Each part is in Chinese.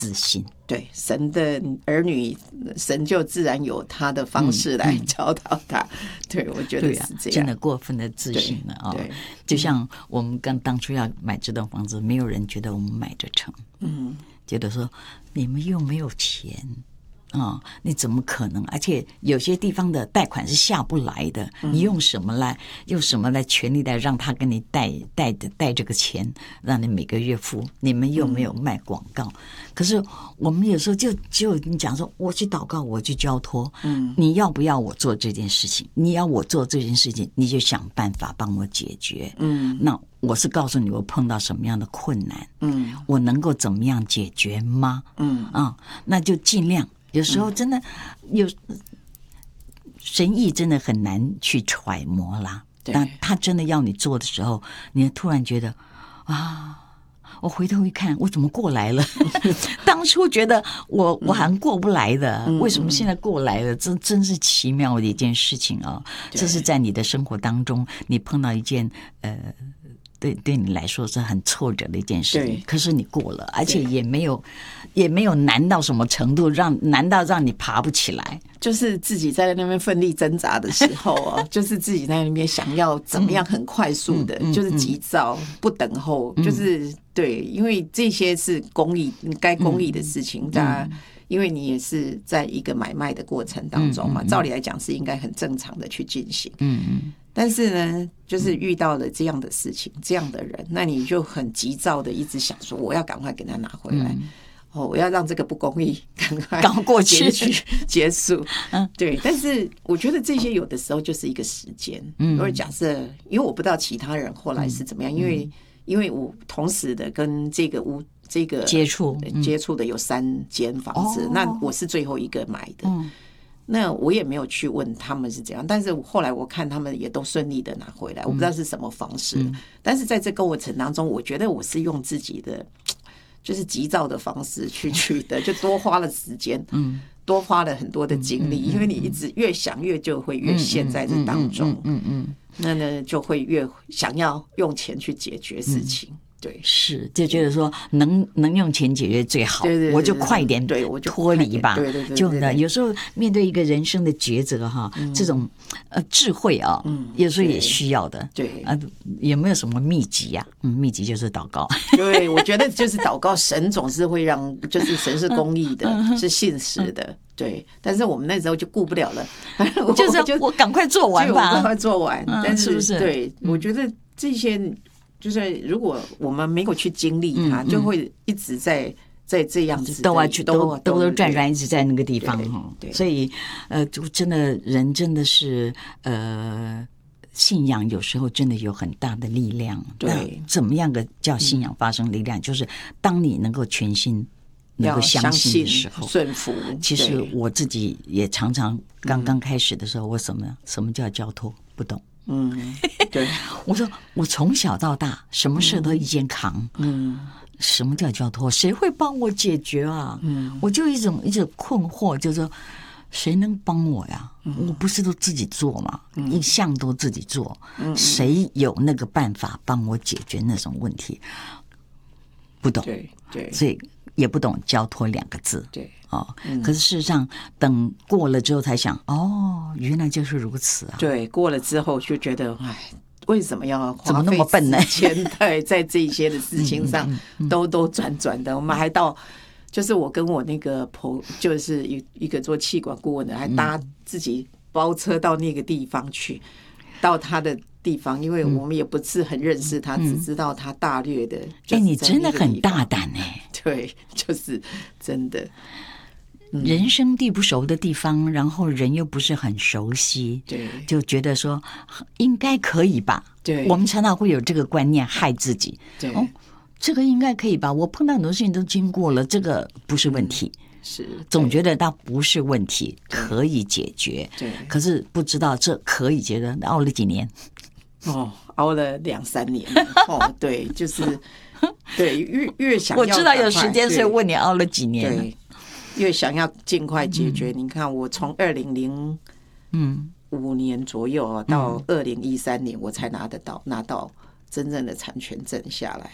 自信。 对，神的儿女，神就自然有他的方式来教导他。对，我觉得是这样。 真的过分的自信了啊！就像我们当初要买这栋房子，没有人觉得我们买得成，觉得说你们又没有钱。你怎么可能？而且有些地方的贷款是下不来的，你用什么来权利来让他跟你贷这个钱，让你每个月付？你们又没有卖广告，可是我们有时候就你讲说，我去祷告，我去交托，你要不要我做这件事情？你要我做这件事情，你就想办法帮我解决。那我是告诉你我碰到什么样的困难，我能够怎么样解决吗？那就尽量。有时候真的有神意，真的很难去揣摩啦。但他真的要你做的时候，你突然觉得我回头一看，我怎么过来了？当初觉得我好像过不来的，为什么现在过来了？这真是奇妙的一件事情啊！这是在你的生活当中，你碰到一件对你来说是很挫折的一件事情，可是你过了，而且也没有难到什么程度，难到让你爬不起来。 就是自己在那边奋力挣扎的时候就是自己在那边想要怎么样很快速的，就是急躁不等候，就是对，因为这些是公益该公益的事情，因为你也是在一个买卖的过程当中嘛，照理来讲是应该很正常的去进行。但是呢，就是遇到了这样的事情，这样的人，那你就很急躁的一直想说，我要赶快给他拿回来。我要让这个不公义赶快过去结束。对。但是我觉得这些有的时候就是一个时间。如果假设，因为我不知道其他人后来是怎么样，因为我同时的跟这个接触的有3间房子，那我是最后一个买的。那我也没有去问他们是怎样，但是后来我看他们也都顺利的拿回来，我不知道是什么方式。但是在这个过程当中，我觉得我是用自己的就是急躁的方式去取得，就多花了时间，多花了很多的精力，因为你一直越想就会越陷在这当中，那呢就会越想要用钱去解决事情。对， 是就觉得说能用钱解决最好，我就快点脱离吧。就有时候面对一个人生的抉择这种智慧有时候也需要的。 对有没有什么秘籍啊？秘籍就是祷告。 对，我觉得就是祷告，神总是会让，就是神是公义的，是信实的。对，但是我们那时候就顾不了了， 就是我赶快做完吧， 赶快做完。但是不是？ 对，我觉得这些。就是如果我们没有去经历它，就会一直在这样子都转一直在那个地方。所以就真的人真的是信仰有时候真的有很大的力量。 对， 怎么样的叫信仰发生力量？就是当你能够全心能够相信的时候， 顺服。 其实我自己也常常刚开始的时候，我什么叫交托不懂。 对， 我说我从小到大什么事都一肩扛。什么叫交托？谁会帮我解决啊？我就一直困惑，就是说谁能帮我呀？我不是都自己做吗？一向都自己做，谁有那个办法帮我解决那种问题？不懂。 对， 所以也不懂交托2个字。 对。 可是事实上等过了之后才想，原来就是如此啊。 对，过了之后就觉得为什么要怎么那么笨呢？ 在这些的事情上兜转的。我们还到就是我跟我那个就是一个做气管顾问的，还搭自己包车到那个地方去，到他的地方，因为我们也不是很认识他，只知道他大略的。 你真的很大胆对，就是真的。 人生地不熟的地方，然后人又不是很熟悉， 对， 就觉得说应该可以吧。 对， 我们常常会有这个观念害自己。 对， 这个应该可以吧？我碰到很多事情都经过了，这个不是问题。 是， 总觉得它不是问题，可以解决。 对， 可是不知道这可以解决，熬了几年？ 熬了2-3年。对，就是对，越想要， 我知道有时间，所以问你熬了几年？ 对。越想要尽快解决。你看我从2005年左右到2013年我才拿到真正的产权证下来。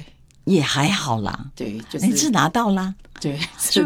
也还好啦， 对，就是你是拿到啦， 对，